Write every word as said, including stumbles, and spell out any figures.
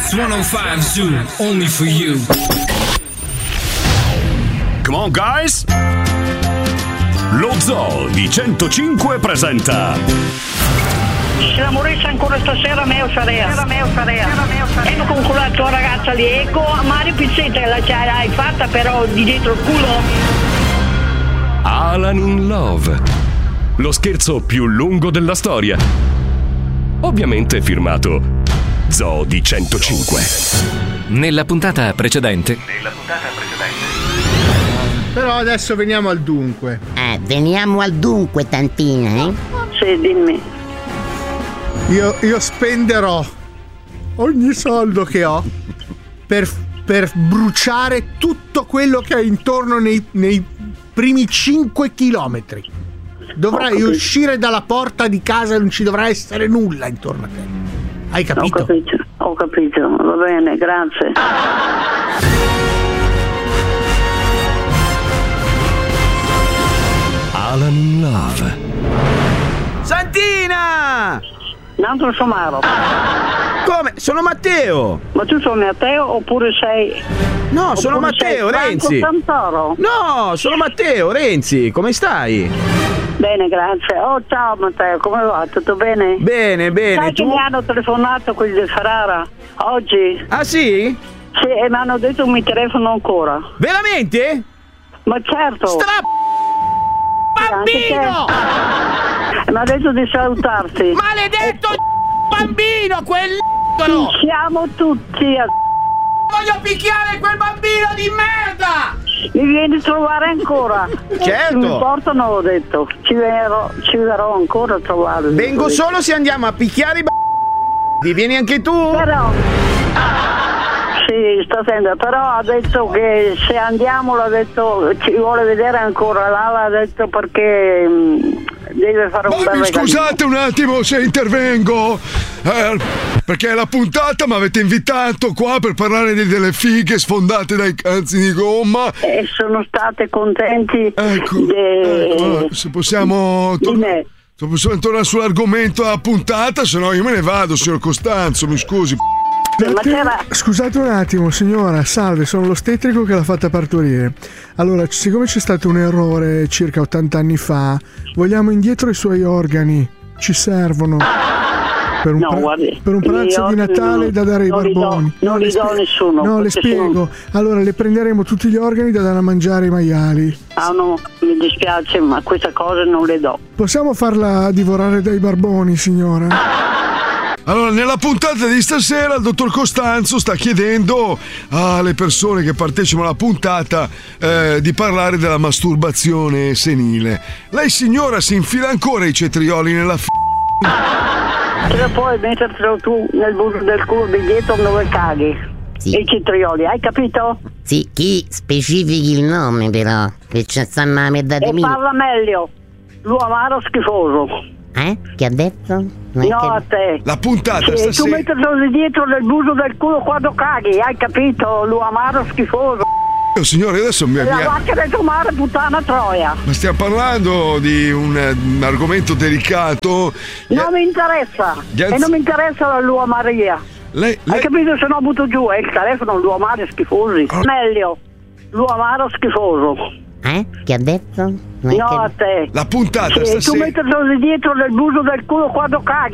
Dance centocinque Zoo, only for you. Come on, guys! Lo Zoo di centocinque presenta. Se la morisse ancora stasera, meo sarea. Meo sarea. Ecco con quella tua ragazza lì. Ecco, Mario Pizzetta, la l'hai fatta però di dietro il culo. Alan in Love. Lo scherzo più lungo della storia. Ovviamente firmato Zoo di centocinque. Nella puntata precedente. Nella puntata precedente. Però adesso veniamo al dunque. Eh, veniamo al dunque, tantina, eh? Sì, dimmi. Io, io spenderò ogni soldo che ho per, per bruciare tutto quello che è intorno nei, nei primi cinque chilometri. Dovrai uscire dalla porta di casa e non ci dovrà essere nulla intorno a te. Hai capito? Ho capito, ho capito. Va bene, grazie. Alan in Love. Santina! Un altro somaro. Come? Sono Matteo! Ma tu sono Matteo oppure sei... No, sono oppure Matteo, sei Renzi! Franco Santoro? No, sono Matteo, Renzi, come stai? Bene, grazie. Oh, ciao Matteo, come va? Tutto bene? Bene, bene, Sai tu? che mi hanno telefonato quelli del Ferrara oggi? Ah sì? Sì, e mi hanno detto che mi telefono ancora. Veramente? Ma certo. Stra... bambino! E mi ha detto di salutarti. Maledetto bambino, quel Ci siamo tutti a... Voglio picchiare quel bambino di merda! Mi vieni a trovare ancora? Certo. Mi portano, ho detto. Ci verrò, ci verrò ancora a trovare. Vengo solo se andiamo a picchiare i b***i. Vieni anche tu? Però... Sì, sto attento, però ha detto che se andiamo, l'ha detto, ci vuole vedere ancora. Là l'ha detto perché mh, deve fare un Ma bel mi regalino. scusate un attimo se intervengo, eh, perché è la puntata mi avete invitato qua per parlare di delle fighe sfondate dai cazzi di gomma. E sono state contenti. Ecco, de... ecco allora, se possiamo di me. se possiamo tornare sull'argomento della puntata, se no io me ne vado, signor Costanzo, mi scusi. Ma c'era... Scusate un attimo, signora, salve, sono l'ostetrico che l'ha fatta partorire. Allora, siccome c'è stato un errore circa ottanta anni fa, vogliamo indietro i suoi organi. Ci servono per un, No, pra- guardi, per un i miei pranzo di organi Natale non- da dare ai non li do- barboni. non li le do a nessuno, No, le perché spiego. sono- Allora, le prenderemo tutti gli organi da dare a mangiare ai maiali. Ah no, mi dispiace, ma queste cose non le do. Possiamo farla divorare dai barboni, signora? Allora, nella puntata di stasera il dottor Costanzo sta chiedendo alle persone che partecipano alla puntata eh, di parlare della masturbazione senile. Lei, signora, si infila ancora i cetrioli nella f***? Te lo puoi mettertelo tu nel buco del culo di dietro dove caghi. Sì. E i cetrioli, hai capito? Sì, chi specifichi il nome però, che ci stanno a metà di E parla meglio. L'uamaro schifoso. Eh? Che ha detto? Non è No, che- a te. La puntata Sì, tu stasera. metterlo di dietro nel buco del culo quando caghi, hai capito? L'uamaro schifoso. Signore, adesso mi, E la mi- vacca del tuo mare, puttana troia. ma stiamo parlando di un, eh, un argomento delicato. Non mi interessa. Gli anzi- E non mi interessa la lua Maria. Lei, Hai lei... capito? Se no butto giù, è il telefono, l'uamaro schifosi. Meglio, l'uamaro schifoso. Eh? Che ha detto? Non è No, che- a te. La puntata Sì, tu stasera. metterlo di dietro nel buco del culo quando caghi.